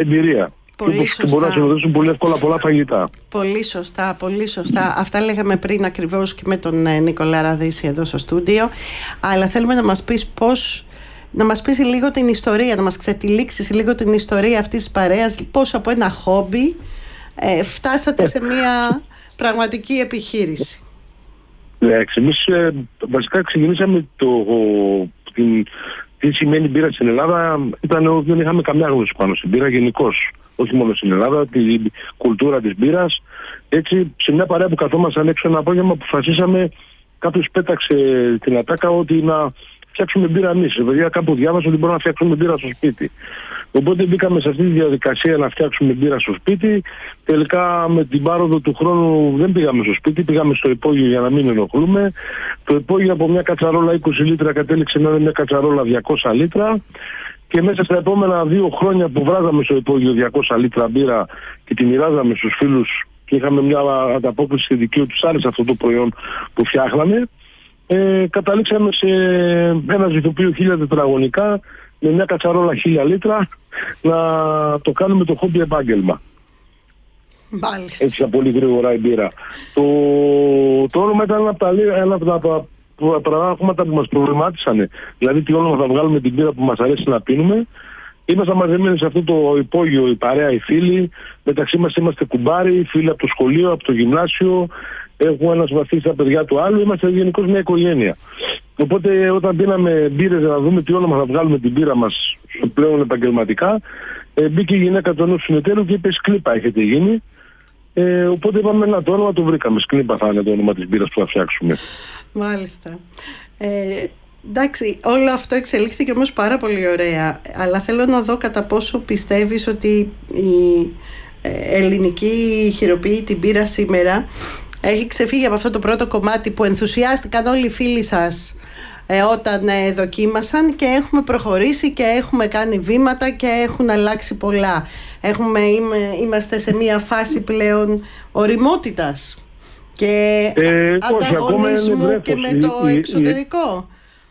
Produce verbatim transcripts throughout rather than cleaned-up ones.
εμπειρία. Πολύ και σωστά. Μπορούν να συνοδεύσουν πολύ εύκολα πολλά φαγητά. Πολύ σωστά, πολύ σωστά. Αυτά λέγαμε πριν ακριβώς και με τον ε, Νικόλα Ραδίση εδώ στο στούντιο. Αλλά θέλουμε να μας πεις πώς, να μας πεις λίγο την ιστορία, να μας ξετυλίξεις λίγο την ιστορία αυτής της παρέας, πώς από ένα χόμπι ε, φτάσατε σε μια πραγματική επιχείρηση. Ναι, εμείς ε, βασικά ξεκινήσαμε το, την, τι σημαίνει μπύρα στην Ελλάδα. Ήταν, δεν είχαμε καμιά γνώση πάνω στην μπύρα γενικώς. Όχι μόνο στην Ελλάδα, την κουλτούρα της μπύρας. Έτσι, σε μια παρέα που καθόμασταν έξω ένα απόγευμα, αποφασίσαμε, κάποιος πέταξε την ατάκα ότι να φτιάξουμε μπύρα εμείς. Δηλαδή, κάπου διάβασα ότι μπορούμε να φτιάξουμε μπύρα στο σπίτι. Οπότε μπήκαμε σε αυτή τη διαδικασία να φτιάξουμε μπύρα στο σπίτι. Τελικά, με την πάροδο του χρόνου, δεν πήγαμε στο σπίτι, πήγαμε στο υπόγειο για να μην ενοχλούμε. Το υπόγειο από μια κατσαρόλα είκοσι λίτρα κατέληξε να είναι μια κατσαρόλα διακόσια λίτρα. Και μέσα στα επόμενα δύο χρόνια που βράζαμε στο υπόγειο διακόσια λίτρα μπύρα και τη μοιράζαμε στους φίλους και είχαμε μια ανταπόκριση στη δικαίου, τους άρεσε αυτό το προϊόν που φτιάχναμε, ε, καταλήξαμε σε ένα ζυθοποιείο χίλια τετραγωνικά με μια κατσαρόλα χίλια λίτρα να το κάνουμε το χόμπι επάγγελμα. Μάλιστα. Έτσι πολύ γρήγορα η μπύρα. Το, το όνομα ήταν ένα από τα, ένα από τα πράγματα που μας προβλημάτισαν. Δηλαδή τι όνομα θα βγάλουμε την μπύρα που μας αρέσει να πίνουμε. Ήμασταν μαζεμένοι σε αυτό το υπόγειο, η παρέα, οι φίλοι. Μεταξύ μας είμαστε κουμπάροι, φίλοι από το σχολείο, από το γυμνάσιο. Έχουμε ένας βαθύς στα παιδιά του άλλου. Είμαστε γενικώς μια οικογένεια. Οπότε όταν πίναμε μπύρες να δούμε τι όνομα θα βγάλουμε την μπύρα μας πλέον επαγγελματικά, ε, μπήκε η γυναίκα του ενός συνεταίρου και είπε Σκλίπα έχετε γίνει. Ε, οπότε είπαμε να το όνομα το βρήκαμε. Σκλίπα θα είναι το όνομα της μπύρας που θα φτιάξουμε. Μάλιστα. Ε, εντάξει, όλο αυτό εξελίχθηκε όμως πάρα πολύ ωραία. Αλλά θέλω να δω κατά πόσο πιστεύεις ότι η ελληνική χειροποίητη μπύρα σήμερα έχει ξεφύγει από αυτό το πρώτο κομμάτι που ενθουσιάστηκαν όλοι οι φίλοι σας ε, όταν ε, δοκίμασαν και έχουμε προχωρήσει και έχουμε κάνει βήματα και έχουν αλλάξει πολλά. Έχουμε, είμαι, είμαστε σε μια φάση πλέον οριμότητας και ε, ανταγωνισμού όχι, και με το η, εξωτερικό.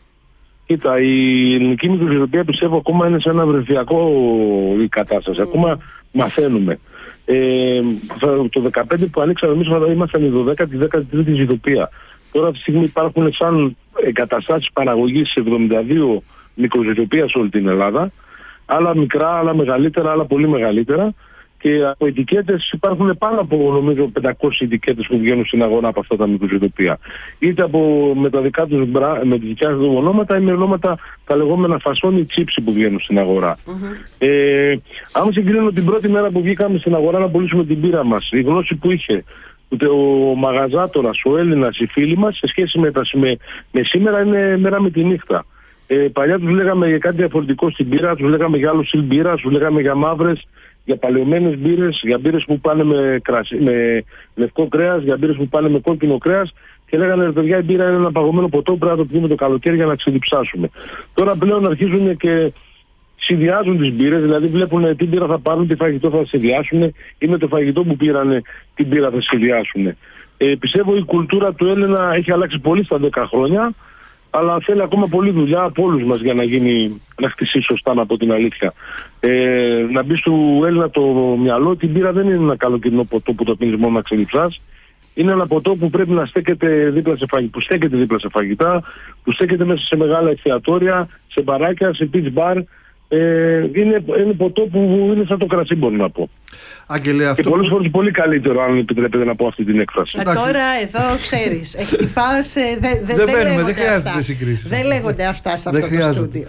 Η, κοίτα, η ελληνική μικροχειροποίηση πιστεύω ακόμα είναι σε ένα βρεφιακό η κατάσταση. Mm. Ακόμα μαθαίνουμε. Ε, το δεκαπέντε που ανοίξαμε εμείς ήμασταν η δωδέκατη, δέκατη τρίτη ζυθοποιία. Τώρα αυτή τη στιγμή υπάρχουν σαν εγκαταστάσεις παραγωγής εβδομήντα δύο μικροχειροποίησεις σε όλη την Ελλάδα. Άλλα μικρά, άλλα μεγαλύτερα, άλλα πολύ μεγαλύτερα. Και από ετικέτες υπάρχουν πάνω από νομίζω πεντακόσιες ετικέτες που βγαίνουν στην αγορά από αυτά τα μικροχειροποίητα. Είτε από, με τα δικά τους με τις δικιά τους ονόματα ή με ονόματα τα λεγόμενα φασόνι τσίψη που βγαίνουν στην αγορά. Mm-hmm. Ε, αν συγκρίνω την πρώτη μέρα που βγήκαμε στην αγορά να πουλήσουμε την μπύρα μας, η γνώση που είχε ούτε ο μαγαζάτορας, ο Έλληνας, οι φίλοι μας σε σχέση με, τα, με, με σήμερα είναι μέρα με τη νύχτα. Ε, παλιά τους λέγαμε για κάτι διαφορετικό στην μπύρα, τους λέγαμε για άλλο στυλ μπύρα, τους λέγαμε για μαύρες, για παλαιωμένες μπύρες, για μπύρες που πάνε με, κρασί, με λευκό κρέας, για μπύρες που πάνε με κόκκινο κρέας και λέγανε ρε παιδιά η μπύρα είναι ένα παγωμένο ποτό, πρέπει να το πιούμε το καλοκαίρι για να ξεδιψάσουμε. Τώρα πλέον αρχίζουν και συνδυάζουν τις μπύρες, δηλαδή βλέπουν τι μπύρα θα πάρουν, τι φαγητό θα συνδυάσουν ή με το φαγητό που πήρανε τι μπύρα θα συνδυάσουν. Ε, πιστεύω η κουλτούρα του Έλληνα έχει αλλάξει πολύ στα δέκα χρόνια, αλλά θέλει ακόμα πολλή δουλειά από όλους μας για να γίνει, να χτιστεί σωστά, να πω την αλήθεια. Ε, να μπει του Έλληνα το μυαλό ότι η μπύρα δεν είναι ένα καλοκαιρινό ποτό που το πίνεις μόνο να ξεδιψάς. Είναι ένα ποτό που πρέπει να στέκεται δίπλα σε φαγητά, που στέκεται δίπλα σε φαγητά, που στέκεται μέσα σε μεγάλα εστιατόρια, σε μπαράκια, σε beach bar. Ε, είναι, είναι ποτό που είναι σαν το κρασί, μπορώ να πω. Άγγελε, αυτό και πολλές που... φορές πολύ καλύτερο, αν επιτρέπετε να πω αυτή την έκφραση. Ε, τώρα εδώ ξέρεις, χτυπάς, δε, δε, δεν δε παίρνουμε, δεν χρειάζεται συγκρίσεις. Δεν λέγονται αυτά σε αυτό το στούντιο.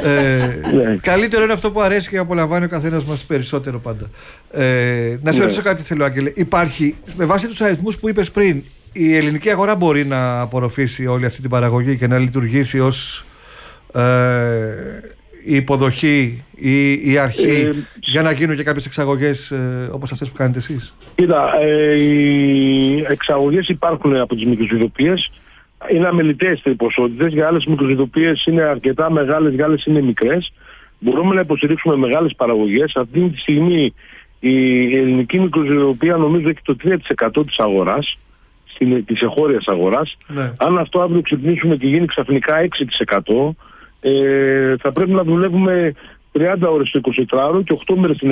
ε, καλύτερο είναι αυτό που αρέσει και απολαμβάνει ο καθένας μας περισσότερο πάντα. Ε, να σε ρωτήσω κάτι θέλω, Άγγελε. Υπάρχει, με βάση τους αριθμούς που είπες πριν, η ελληνική αγορά μπορεί να απορροφήσει όλη αυτή την παραγωγή και να λειτουργήσει ως ε, η υποδοχή ή η αρχή ε, για να γίνουν και κάποιες εξαγωγές ε, όπως αυτές που κάνετε εσείς? Κοίτα, ε, οι εξαγωγές υπάρχουν από τις μικροχειροποίησεις. Είναι αμεληταίες οι ποσότητες. Για άλλες μικροχειροποίησεις είναι αρκετά μεγάλες, για άλλες είναι μικρές. Μπορούμε να υποστηρίξουμε μεγάλες παραγωγές. Αυτή τη στιγμή η ελληνική μικροχειροποίηση νομίζω έχει το τρία τοις εκατό της αγοράς, της εγχώριας αγοράς. Ναι. Αν αυτό αύριο ξυπνήσουμε και γίνει ξαφνικά έξι τοις εκατό, Ε, θα πρέπει να δουλεύουμε τριάντα ώρες το εικοσιτετράωρο και οκτώ μέρες την